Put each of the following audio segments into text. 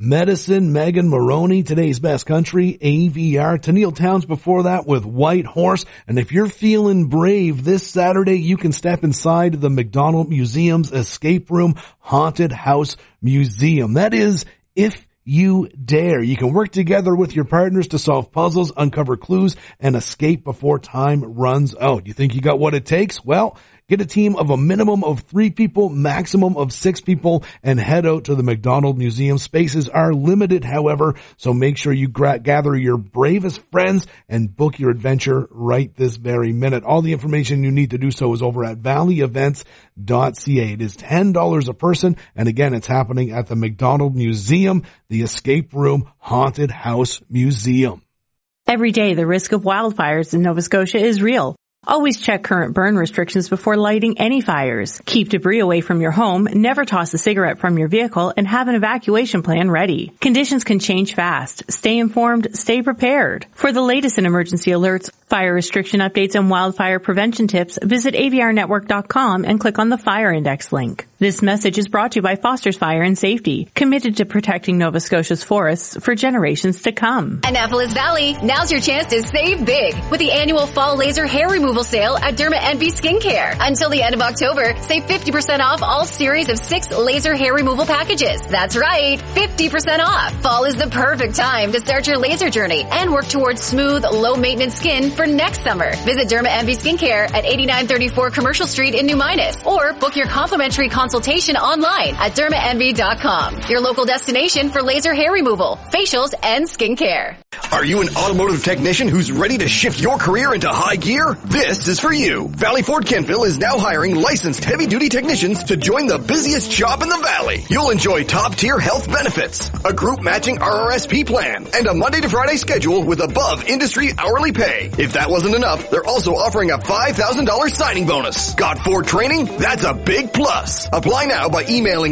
Medicine, Megan Maroney, Today's Best Country, AVR, Tennille Towns before that with White Horse. And if you're feeling brave this Saturday, you can step inside the McDonald Museum's Escape Room Haunted House Museum. That is, if you dare. You can work together with your partners to solve puzzles, uncover clues, and escape before time runs out. You think you got what it takes? Well, get a team of a minimum of 3 people, maximum of 6 people, and head out to the McDonald Museum. Spaces are limited, however, so make sure you gather your bravest friends and book your adventure right this very minute. All the information you need to do so is over at valleyevents.ca. It is $10 a person, and again, it's happening at the McDonald Museum, the Escape Room Haunted House Museum. Every day, the risk of wildfires in Nova Scotia is real. Always check current burn restrictions before lighting any fires. Keep debris away from your home, never toss a cigarette from your vehicle, and have an evacuation plan ready. Conditions can change fast. Stay informed, stay prepared. For the latest in emergency alerts, fire restriction updates, and wildfire prevention tips, visit avrnetwork.com and click on the Fire Index link. This message is brought to you by Foster's Fire and Safety, committed to protecting Nova Scotia's forests for generations to come. Annapolis Valley, now's your chance to save big with the annual fall laser hair removal sale at Derma Envy Skincare. Until the end of October, save 50% off all series of 6 laser hair removal packages. That's right, 50% off. Fall is the perfect time to start your laser journey and work towards smooth, low-maintenance skin for next summer. Visit Derma Envy Skincare at 8934 Commercial Street in New Minas, or book your complimentary consultation online at dermaenvy.com. Your local destination for laser hair removal, facials, and skincare. Are you an automotive technician who's ready to shift your career into high gear? This is for you. Valley Ford Kentville is now hiring licensed heavy-duty technicians to join the busiest shop in the valley. You'll enjoy top-tier health benefits, a group-matching RRSP plan, and a Monday to Friday schedule with above-industry hourly pay. If that wasn't enough, they're also offering a $5,000 signing bonus. Got Ford training? That's a big plus. Apply now by emailing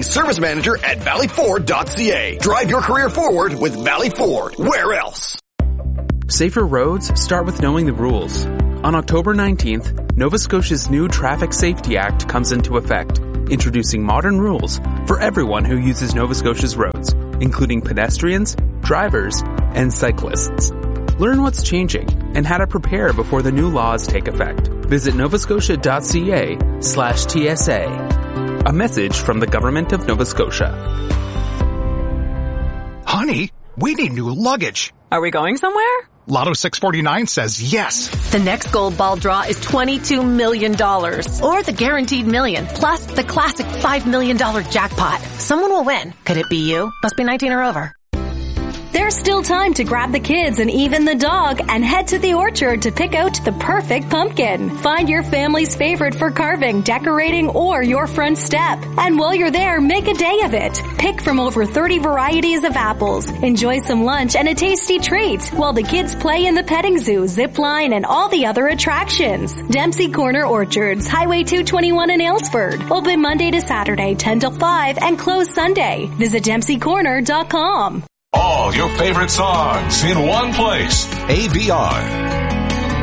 servicemanager@valleyford.ca. Drive your career forward with Valley Ford. Where else? Safer roads start with knowing the rules. On October 19th, Nova Scotia's new Traffic Safety Act comes into effect, introducing modern rules for everyone who uses Nova Scotia's roads, including pedestrians, drivers, and cyclists. Learn what's changing and how to prepare before the new laws take effect. Visit novascotia.ca/TSA. A message from the Government of Nova Scotia. Honey, we need new luggage. Are we going somewhere? Lotto 649 says yes. The next gold ball draw is $22 million. Or the guaranteed million, plus the classic $5 million jackpot. Someone will win. Could it be you? Must be 19 or over. There's still time to grab the kids and even the dog and head to the orchard to pick out the perfect pumpkin. Find your family's favorite for carving, decorating, or your front step. And while you're there, make a day of it. Pick from over 30 varieties of apples. Enjoy some lunch and a tasty treat while the kids play in the petting zoo, zip line, and all the other attractions. Dempsey Corner Orchards, Highway 221 in Aylesford. Open Monday to Saturday, 10 till 5, and close Sunday. Visit DempseyCorner.com. All your favorite songs in one place. AVR.